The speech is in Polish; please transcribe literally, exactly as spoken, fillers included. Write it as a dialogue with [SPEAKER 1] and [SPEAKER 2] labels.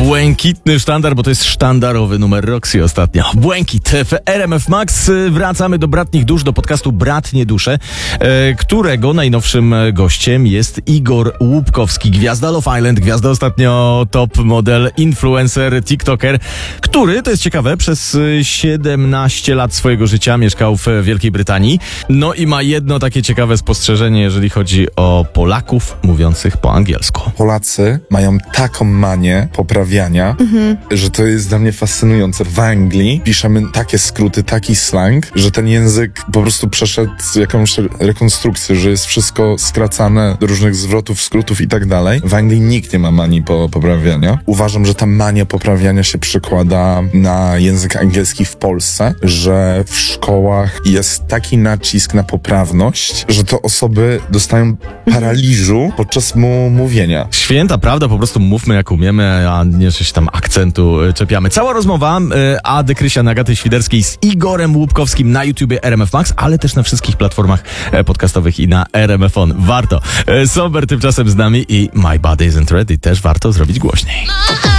[SPEAKER 1] Błękitny sztandar, bo to jest sztandarowy numer Roxy ostatnio. Błękit w R M F Max. Wracamy do Bratnich Dusz, do podcastu Bratnie Dusze, e, którego najnowszym gościem jest Igor Łupkowski, gwiazda Love Island, gwiazda ostatnio top model, influencer, tiktoker, który, to jest ciekawe, przez siedemnaście lat swojego życia mieszkał w Wielkiej Brytanii. No i ma jedno takie ciekawe spostrzeżenie, jeżeli chodzi o Polaków mówiących po angielsku.
[SPEAKER 2] Polacy mają taką manię poprawiania, mhm. że to jest dla mnie fascynujące. W Anglii piszemy takie skróty, taki slang, że ten język po prostu przeszedł jakąś rekonstrukcję, że jest wszystko skracane do różnych zwrotów, skrótów i tak dalej. W Anglii nikt nie ma manii po poprawiania. Uważam, że ta mania poprawiania się przekłada na język angielski w Polsce, że w szkołach jest taki nacisk na poprawność, że to osoby dostają paraliżu podczas mu mówienia.
[SPEAKER 1] Święta prawda, po prostu mówmy jak umiemy, a nie że się tam akcentu czepiamy. Cała rozmowa Ady Krysian, Agaty Świderskiej z Igorem Łupkowskim na YouTubie R M F Max, ale też na wszystkich platformach podcastowych i na R M F On. Warto. Somber tymczasem z nami i My Body Isn't Ready też warto zrobić głośniej.